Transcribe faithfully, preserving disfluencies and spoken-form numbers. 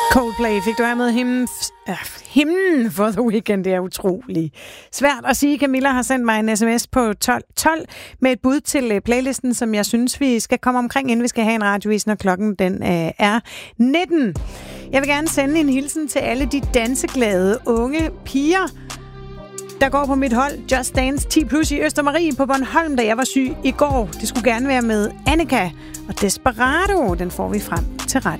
Coldplay fik du her med himlen, øh, himlen for The Weeknd. Det er utroligt svært at sige. Camilla har sendt mig en sms på tolv tolv med et bud til playlisten, som jeg synes, vi skal komme omkring, inden vi skal have en radiovis, når klokken den øh, er nitten. Jeg vil gerne sende en hilsen til alle de danseglade unge piger, der går på mit hold Just Dance ti plus i Østermarie på Bornholm, da jeg var syg i går. Det skulle gerne være med Annika og Desperado. Den får vi frem til ret.